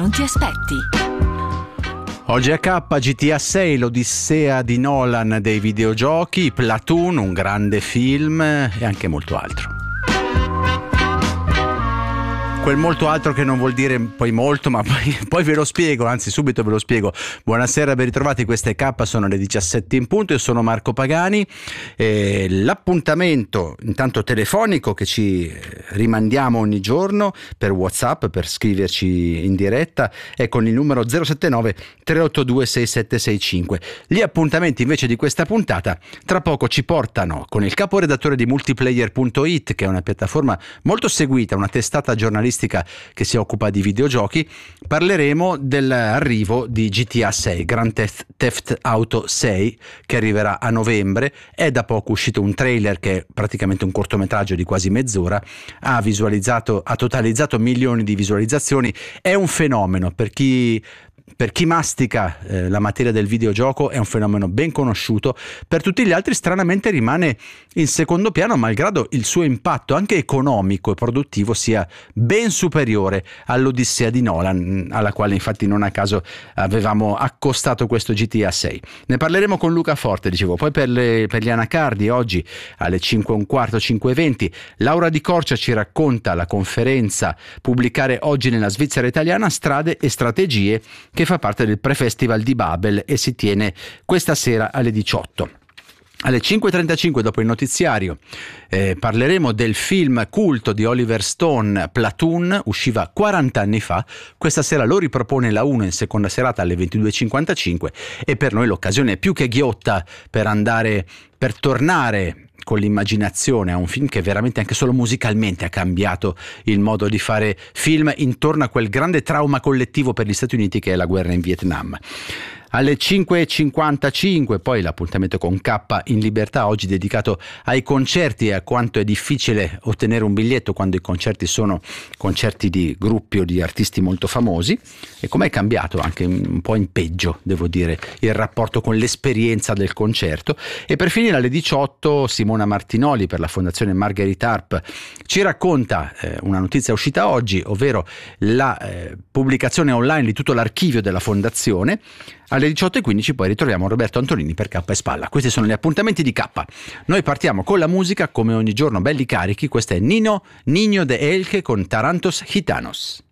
non ti aspetti. Oggi a K GTA 6, l'Odissea di Nolan dei videogiochi, Platoon, un grande film e anche molto altro. Quel molto altro che non vuol dire poi molto, ma poi ve lo spiego, anzi subito ve lo spiego. Buonasera, ben ritrovati, queste K, sono le 17 in punto, io sono Marco Pagani. L'appuntamento intanto telefonico che ci rimandiamo ogni giorno per WhatsApp, per scriverci in diretta, è con il numero 079 382 6765. Gli appuntamenti invece di questa puntata tra poco ci portano con il caporedattore di Multiplayer.it, che è una piattaforma molto seguita, una testata giornalistica che si occupa di videogiochi. Parleremo dell'arrivo di GTA 6, Grand Theft Auto 6, che arriverà a novembre. È da poco uscito un trailer che è praticamente un cortometraggio di quasi mezz'ora, ha totalizzato milioni di visualizzazioni. È un fenomeno per chi mastica la materia del videogioco, è un fenomeno ben conosciuto. Per tutti gli altri stranamente rimane in secondo piano, malgrado il suo impatto anche economico e produttivo sia ben superiore all'Odissea di Nolan, alla quale infatti non a caso avevamo accostato questo GTA 6. Ne parleremo con Luca Forte, dicevo. Poi per gli anacardi oggi alle 5:15, 5:20 Laura Di Corcia ci racconta la conferenza Pubblicare oggi nella Svizzera italiana, strade e strategie, che fa parte del Pre-Festival di Babel e si tiene questa sera alle 18. Alle 5:35, dopo il notiziario, parleremo del film culto di Oliver Stone, Platoon, usciva 40 anni fa. Questa sera lo ripropone la 1 in seconda serata alle 22:55 e per noi l'occasione è più che ghiotta per tornare con l'immaginazione a un film che veramente anche solo musicalmente ha cambiato il modo di fare film intorno a quel grande trauma collettivo per gli Stati Uniti che è la guerra in Vietnam. Alle 5:55 poi l'appuntamento con K in libertà, oggi dedicato ai concerti e a quanto è difficile ottenere un biglietto quando i concerti sono concerti di gruppi o di artisti molto famosi, e com'è cambiato anche un po' in peggio, devo dire, il rapporto con l'esperienza del concerto. E per finire alle 18 Simona Martinoli per la Fondazione Margherita Harp ci racconta una notizia uscita oggi, ovvero la pubblicazione online di tutto l'archivio della Fondazione. Alle 18:15 poi ritroviamo Roberto Antonini per K e Spalla. Questi sono gli appuntamenti di K. Noi partiamo con la musica, come ogni giorno belli carichi. Questo è Niño de Elche con Tarantos Gitanos.